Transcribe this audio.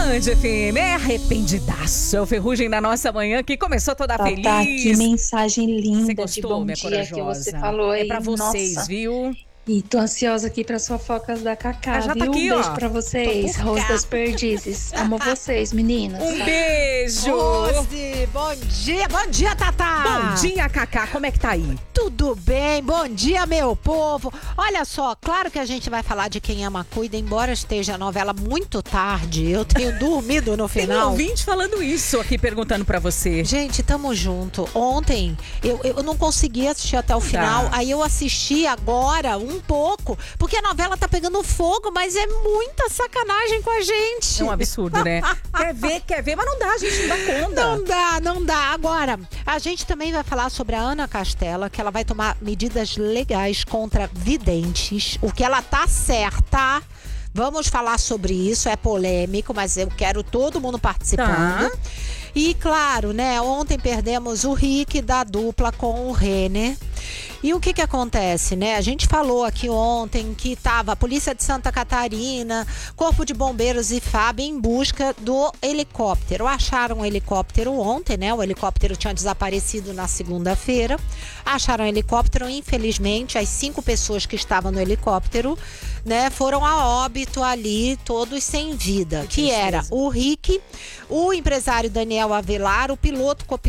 Band FM, é arrependidaço. É o Ferrugem da nossa manhã que começou toda feliz. Que mensagem linda. Você gostou, de bom minha dia corajosa? que você falou aí. É pra vocês, nossa. viu? E tô ansiosa aqui para as fofocas da Cacá, Já viu? tá aqui, um beijo ó. pra vocês, Rose das Perdizes. Amo vocês, meninas. Um beijo. Rose, bom dia, Tatá. Bom dia, Cacá, como é que tá aí? Tudo bem, bom dia, meu povo. Olha só, claro que a gente vai falar de Quem Ama Cuida, embora esteja a novela muito tarde, eu tenho dormido no Tem um final. ouvinte falando isso aqui, perguntando pra você. Gente, tamo junto. Ontem eu não consegui assistir até o final, aí eu assisti agora um pouco, porque a novela tá pegando fogo, mas é muita sacanagem com a gente. É um absurdo, né? Quer ver, mas não dá, a gente não dá conta. Não dá. Agora, a gente também vai falar sobre a Ana Castela, que ela vai tomar medidas legais contra videntes, o que ela tá certa. Vamos falar sobre isso, é polêmico, mas eu quero todo mundo participando. Tá. E claro, né, ontem perdemos o Rick da dupla com o Renner. E o que acontece, né? A gente falou aqui ontem que tava a Polícia de Santa Catarina, Corpo de Bombeiros e FAB em busca do helicóptero. Acharam o helicóptero ontem, né? O helicóptero tinha desaparecido na segunda-feira. Acharam o helicóptero, infelizmente, as 5 pessoas que estavam no helicóptero, né, foram a óbito ali, todos sem vida. Que era o Rick, o empresário Daniel Avelar, o piloto